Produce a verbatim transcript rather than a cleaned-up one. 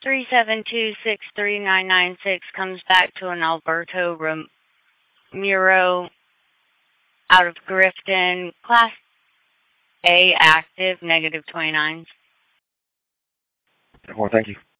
three seven two six three nine nine six comes back to an Alberto Ramiro out of Grifton, Class A active, negative twenty-nine. Well, thank you.